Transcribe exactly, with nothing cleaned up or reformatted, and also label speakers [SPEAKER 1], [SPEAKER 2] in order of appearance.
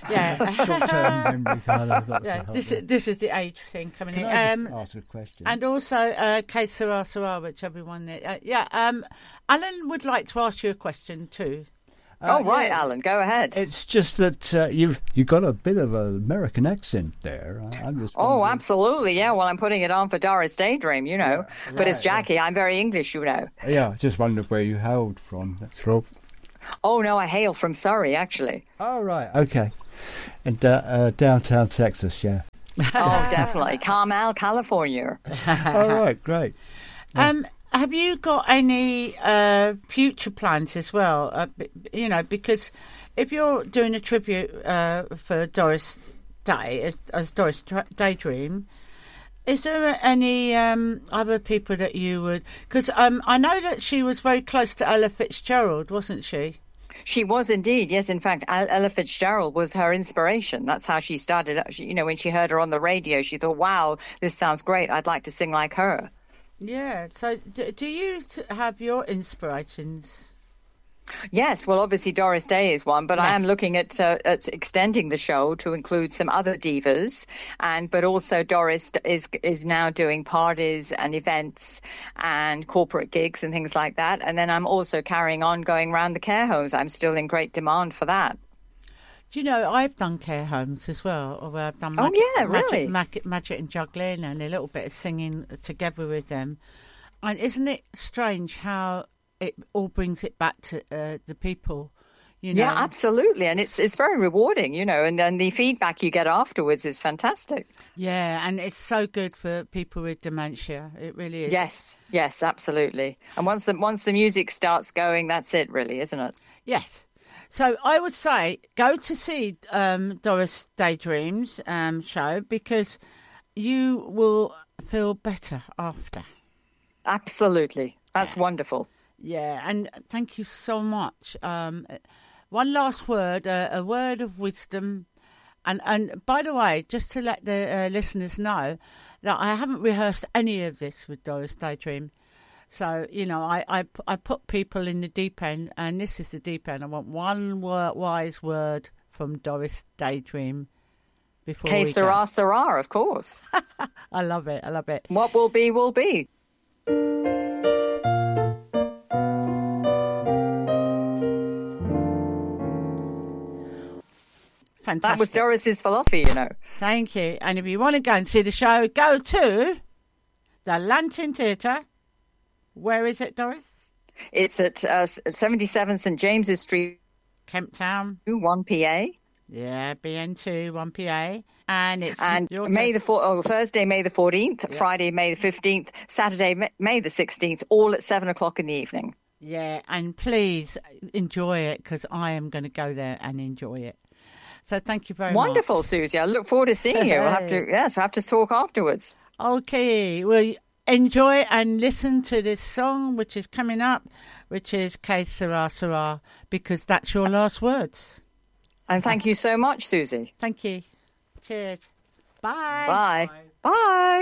[SPEAKER 1] Yeah.
[SPEAKER 2] Short-term memory kind of. That's
[SPEAKER 1] yeah, this is, this is the age thing coming
[SPEAKER 2] Can
[SPEAKER 1] in.
[SPEAKER 2] I
[SPEAKER 1] Um,
[SPEAKER 2] just ask a question?
[SPEAKER 1] and also, uh, Que Sera Sera, which everyone... Uh, yeah, um, Alan would like to ask you a question too.
[SPEAKER 3] Uh, oh, right,
[SPEAKER 2] yeah.
[SPEAKER 3] Alan, go ahead.
[SPEAKER 2] It's just that uh, you've you got a bit of an American accent there. I'm just
[SPEAKER 3] oh,
[SPEAKER 2] wondering.
[SPEAKER 3] absolutely, yeah. Well, I'm putting it on for Doris Daydream, you know. Yeah, right, but it's Jackie. Yeah. I'm very English, you know.
[SPEAKER 2] Yeah, I just wondered where you hailed from. That's all.
[SPEAKER 3] Oh, no, I hail from Surrey, actually.
[SPEAKER 2] Oh, right, okay. And uh, uh, downtown Texas, yeah.
[SPEAKER 3] Oh, definitely. Carmel, California.
[SPEAKER 2] All right, great.
[SPEAKER 1] Yeah. Um. Have you got any uh, future plans as well? Uh, you know, because if you're doing a tribute uh, for Doris Day as, as Doris Daydream, is there any um, other people that you would? Because um, I know that she was very close to Ella Fitzgerald, wasn't she?
[SPEAKER 3] She was indeed, yes. In fact, Ella Fitzgerald was her inspiration. That's how she started. You know, when she heard her on the radio, she thought, "Wow, this sounds great. I'd like to sing like her."
[SPEAKER 1] Yeah. So, do, do you have your inspirations?
[SPEAKER 3] Yes. Well, obviously Doris Day is one, but yes. I am looking at uh, at extending the show to include some other divas, and but also Doris is is now doing parties and events and corporate gigs and things like that. And then I'm also carrying on going around the care homes. I'm still in great demand for that.
[SPEAKER 1] Do you know, I've done care homes as well. Or I've done
[SPEAKER 3] magic, oh, yeah, really?
[SPEAKER 1] magic, magic and juggling and a little bit of singing together with them. And isn't it strange how it all brings it back to uh, the people, you know?
[SPEAKER 3] Yeah, absolutely. And it's it's very rewarding, you know, and then the feedback you get afterwards is fantastic.
[SPEAKER 1] Yeah, and it's so good for people with dementia. It really is.
[SPEAKER 3] Yes, yes, absolutely. And once the, once the music starts going, that's it, really, isn't it?
[SPEAKER 1] Yes. So I would say go to see um, Doris Daydream's um, show because you will feel better after.
[SPEAKER 3] Absolutely. That's
[SPEAKER 1] yeah.
[SPEAKER 3] wonderful.
[SPEAKER 1] Yeah, and thank you so much. Um, one last word, uh, a word of wisdom. And, and by the way, just to let the uh, listeners know that I haven't rehearsed any of this with Doris Daydream. So, you know, I, I, I put people in the deep end, and this is the deep end. I want one word, wise word from Doris Daydream before
[SPEAKER 3] Que
[SPEAKER 1] we
[SPEAKER 3] sera,
[SPEAKER 1] go.
[SPEAKER 3] sera, of course.
[SPEAKER 1] I love it. I love it.
[SPEAKER 3] What will be, will be.
[SPEAKER 1] Fantastic.
[SPEAKER 3] That was Doris's philosophy, you know.
[SPEAKER 1] Thank you. And if you want to go and see the show, go to the Lantern Theatre. Where is it, Doris?
[SPEAKER 3] It's at uh, seventy-seven St James's Street,
[SPEAKER 1] Kemp Town,
[SPEAKER 3] one P A.
[SPEAKER 1] Yeah, B N two, one P A. And it's
[SPEAKER 3] and May the four, oh, Thursday, May the fourteenth, yeah. Friday, May the fifteenth, Saturday, May the sixteenth, all at seven o'clock in the evening.
[SPEAKER 1] Yeah, and please enjoy it because I am going to go there and enjoy it. So thank you very
[SPEAKER 3] Wonderful,
[SPEAKER 1] much.
[SPEAKER 3] Wonderful, Susie. I look forward to seeing you. We'll have to, yes, we'll have to talk afterwards.
[SPEAKER 1] Okay, well, enjoy and listen to this song, which is coming up, which is Que Sera Sera, because that's your last words.
[SPEAKER 3] And thank you so much, Susie.
[SPEAKER 1] Thank you. Cheers. Bye.
[SPEAKER 3] Bye. Bye. Bye.